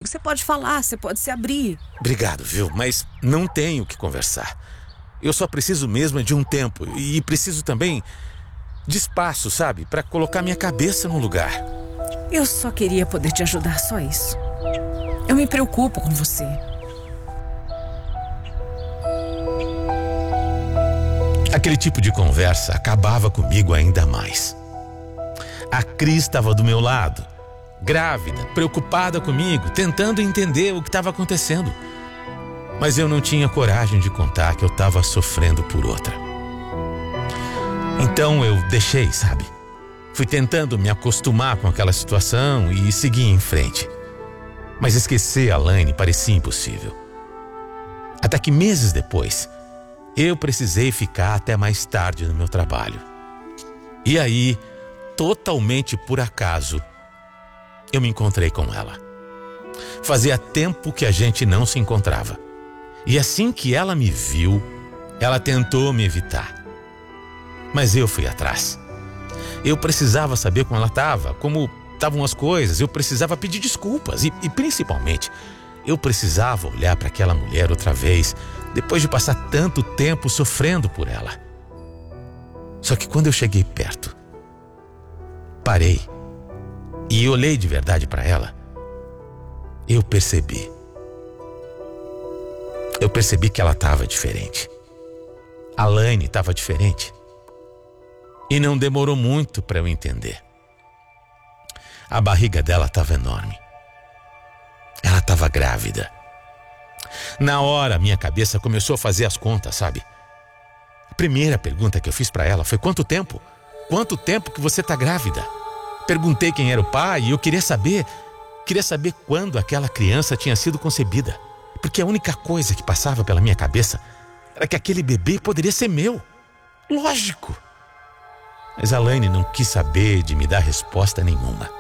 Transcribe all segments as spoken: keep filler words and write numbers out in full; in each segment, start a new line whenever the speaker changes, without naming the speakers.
Você pode falar, você pode se abrir.
Obrigado, viu? Mas não tenho o que conversar. Eu só preciso mesmo de um tempo. E preciso também de espaço, sabe? Para colocar minha cabeça no lugar.
Eu só queria poder te ajudar, só isso. Eu me preocupo com você.
Aquele tipo de conversa acabava comigo ainda mais. A Cris estava do meu lado, grávida, preocupada comigo, tentando entender o que estava acontecendo. Mas eu não tinha coragem de contar que eu estava sofrendo por outra. Então eu deixei, sabe? Fui tentando me acostumar com aquela situação e seguir em frente. Mas esquecer a Laine parecia impossível. Até que meses depois, eu precisei ficar até mais tarde no meu trabalho. E aí, totalmente por acaso, eu me encontrei com ela. Fazia tempo que a gente não se encontrava. E assim que ela me viu, ela tentou me evitar. Mas eu fui atrás. Eu precisava saber como ela estava, como estavam as coisas. Eu precisava pedir desculpas e, e principalmente, eu precisava olhar para aquela mulher outra vez, depois de passar tanto tempo sofrendo por ela. Só que quando eu cheguei perto, parei e olhei de verdade para ela, eu percebi. Eu percebi que ela estava diferente. A Laine estava diferente. E não demorou muito para eu entender. A barriga dela estava enorme. Ela estava grávida. Na hora, minha cabeça começou a fazer as contas, sabe? A primeira pergunta que eu fiz para ela foi: quanto tempo? Quanto tempo que você está grávida? Perguntei quem era o pai e eu queria saber, queria saber quando aquela criança tinha sido concebida. Porque a única coisa que passava pela minha cabeça era que aquele bebê poderia ser meu. Lógico. Mas a Laine não quis saber de me dar resposta nenhuma.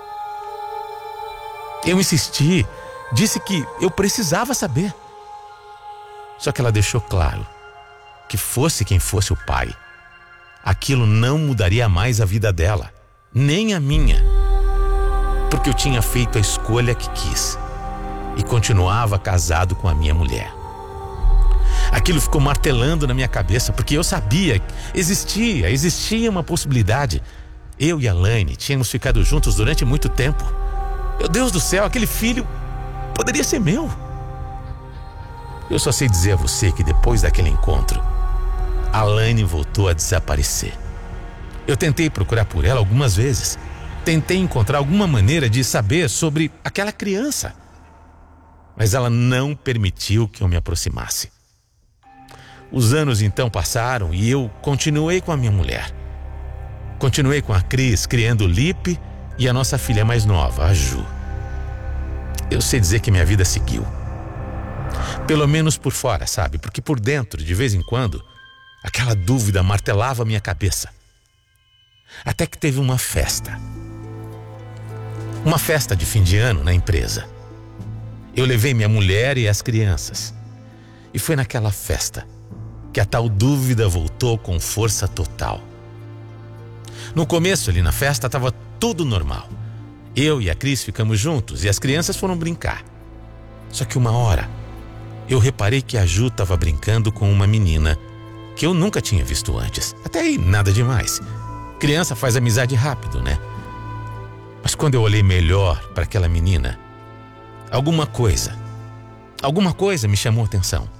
Eu insisti, disse que eu precisava saber. Só que ela deixou claro que fosse quem fosse o pai, aquilo não mudaria mais a vida dela, nem a minha. Porque eu tinha feito a escolha que quis e continuava casado com a minha mulher. Aquilo ficou martelando na minha cabeça, porque eu sabia que existia, existia uma possibilidade. Eu e a Laine tínhamos ficado juntos durante muito tempo. Meu Deus do céu, aquele filho poderia ser meu. Eu só sei dizer a você que depois daquele encontro, a Laine voltou a desaparecer. Eu tentei procurar por ela algumas vezes. Tentei encontrar alguma maneira de saber sobre aquela criança. Mas ela não permitiu que eu me aproximasse. Os anos então passaram e eu continuei com a minha mulher. Continuei com a Cris, criando o Lipe e a nossa filha mais nova, a Ju. Eu sei dizer que minha vida seguiu. Pelo menos por fora, sabe? Porque por dentro, de vez em quando, aquela dúvida martelava a minha cabeça. Até que teve uma festa. Uma festa de fim de ano na empresa. Eu levei minha mulher e as crianças. E foi naquela festa que a tal dúvida voltou com força total. No começo, ali na festa, estava tudo normal. Eu e a Cris ficamos juntos e as crianças foram brincar. Só que uma hora, eu reparei que a Ju estava brincando com uma menina que eu nunca tinha visto antes. Até aí, nada demais. Criança faz amizade rápido, né? Mas quando eu olhei melhor para aquela menina, alguma coisa, alguma coisa me chamou a atenção.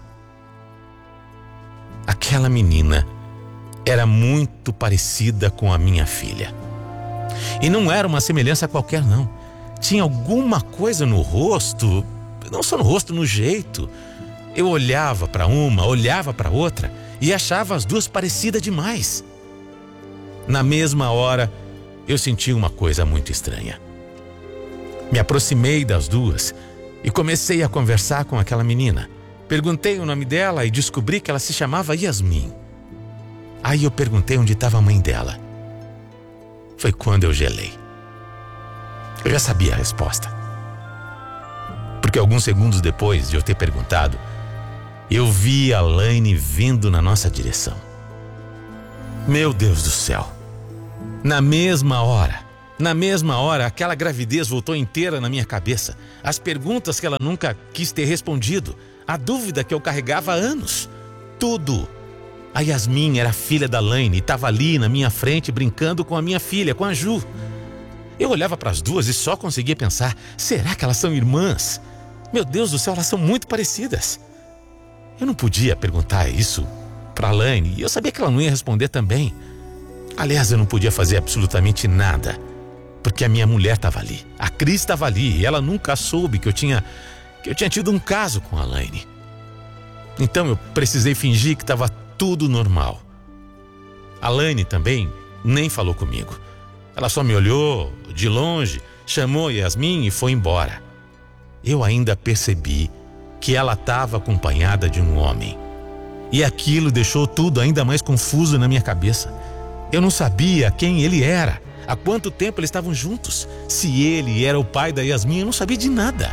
Aquela menina era muito parecida com a minha filha. E não era uma semelhança qualquer, não. Tinha alguma coisa no rosto, não só no rosto, no jeito. Eu olhava para uma, olhava para outra e achava as duas parecidas demais. Na mesma hora, eu senti uma coisa muito estranha. Me aproximei das duas e comecei a conversar com aquela menina. Perguntei o nome dela e descobri que ela se chamava Yasmin. Aí eu perguntei onde estava a mãe dela. Foi quando eu gelei. Eu já sabia a resposta. Porque alguns segundos depois de eu ter perguntado, eu vi a Laine vindo na nossa direção. Meu Deus do céu! Na mesma hora, Na mesma hora, aquela gravidez voltou inteira na minha cabeça. As perguntas que ela nunca quis ter respondido. A dúvida que eu carregava há anos. Tudo. A Yasmin era filha da Laine e estava ali na minha frente brincando com a minha filha, com a Ju. Eu olhava para as duas e só conseguia pensar, será que elas são irmãs? Meu Deus do céu, elas são muito parecidas. Eu não podia perguntar isso para a Laine e eu sabia que ela não ia responder também. Aliás, eu não podia fazer absolutamente nada, porque a minha mulher estava ali, a Cris estava ali e ela nunca soube que eu tinha, que eu tinha tido um caso com a Laine. Então eu precisei fingir que estava tudo normal. A Laine também nem falou comigo. Ela só me olhou de longe, chamou Yasmin e foi embora. Eu ainda percebi que ela estava acompanhada de um homem. E aquilo deixou tudo ainda mais confuso na minha cabeça. Eu não sabia quem ele era, há quanto tempo eles estavam juntos. Se ele era o pai da Yasmin, eu não sabia de nada.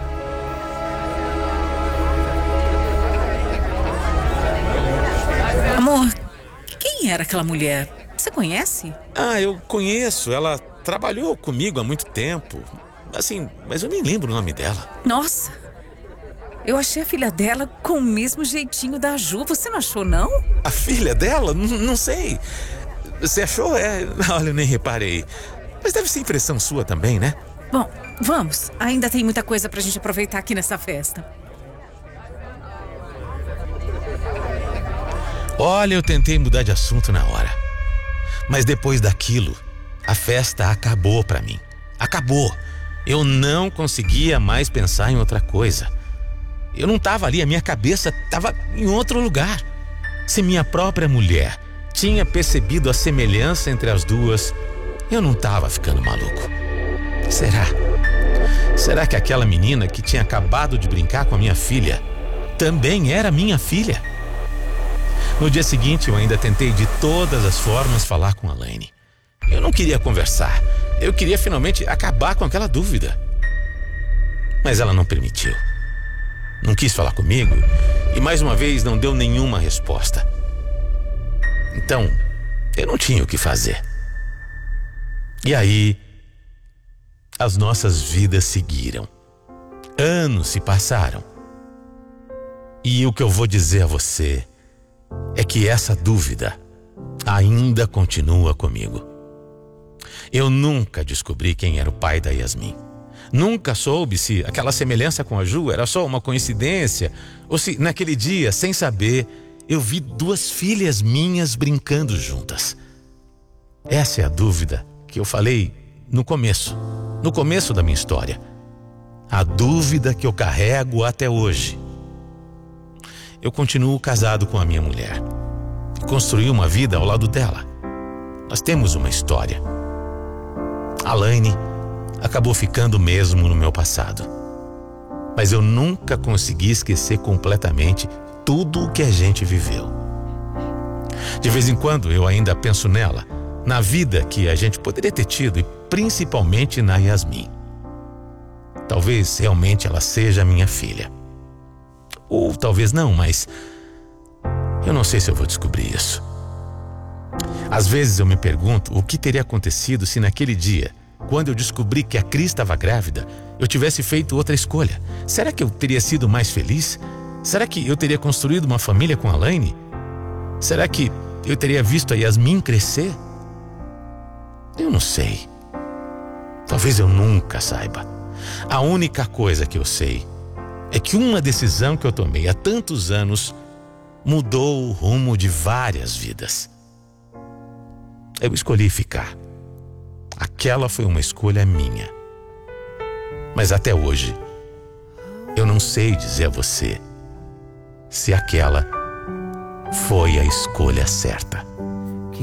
Amor, quem era aquela mulher? Você conhece?
Ah, eu conheço. Ela trabalhou comigo há muito tempo. Assim, mas eu nem lembro o nome dela.
Nossa, eu achei a filha dela com o mesmo jeitinho da Ju. Você não achou, não?
A filha dela? N- não sei. Você achou? É, olha, eu nem reparei. Mas deve ser impressão sua também, né?
Bom, vamos. Ainda tem muita coisa pra gente aproveitar aqui nessa festa.
Olha, eu tentei mudar de assunto na hora. Mas depois daquilo, a festa acabou pra mim. Acabou. Eu não conseguia mais pensar em outra coisa. Eu não estava ali, a minha cabeça estava em outro lugar. Se minha própria mulher tinha percebido a semelhança entre as duas, eu não estava ficando maluco. Será? Será que aquela menina que tinha acabado de brincar com a minha filha também era minha filha? No dia seguinte, eu ainda tentei de todas as formas falar com a Laine. Eu não queria conversar. Eu queria finalmente acabar com aquela dúvida. Mas ela não permitiu. Não quis falar comigo e mais uma vez não deu nenhuma resposta. Então, eu não tinha o que fazer. E aí, as nossas vidas seguiram. Anos se passaram. E o que eu vou dizer a você é que essa dúvida ainda continua comigo. Eu nunca descobri quem era o pai da Yasmin. Nunca soube se aquela semelhança com a Ju era só uma coincidência ou se naquele dia, sem saber, eu vi duas filhas minhas brincando juntas. Essa é a dúvida que eu falei no começo, no começo da minha história. A dúvida que eu carrego até hoje. Eu continuo casado com a minha mulher e construí uma vida ao lado dela. Nós temos uma história. A Laine acabou ficando mesmo no meu passado. Mas eu nunca consegui esquecer completamente tudo o que a gente viveu. De vez em quando eu ainda penso nela, na vida que a gente poderia ter tido e principalmente na Yasmin. Talvez realmente ela seja minha filha. Ou talvez não, mas eu não sei se eu vou descobrir isso. Às vezes eu me pergunto o que teria acontecido se naquele dia, quando eu descobri que a Cris estava grávida, eu tivesse feito outra escolha. Será que eu teria sido mais feliz? Será que eu teria construído uma família com a Laine? Será que eu teria visto a Yasmin crescer? Eu não sei. Talvez eu nunca saiba. A única coisa que eu sei é que uma decisão que eu tomei há tantos anos mudou o rumo de várias vidas. Eu escolhi ficar. Aquela foi uma escolha minha. Mas até hoje, eu não sei dizer a você se aquela foi a escolha certa.